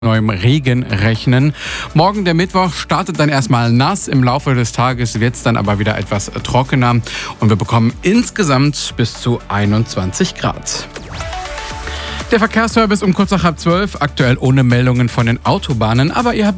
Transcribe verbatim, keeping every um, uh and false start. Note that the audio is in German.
neuem Regen rechnen. Morgen, der Mittwoch, startet dann erstmal nass. Im Laufe des Tages wird es dann aber wieder etwas trockener und wir bekommen insgesamt bis zu einundzwanzig Grad. Der Verkehrsservice um kurz nach halb zwölf, aktuell ohne Meldungen von den Autobahnen, aber ihr habt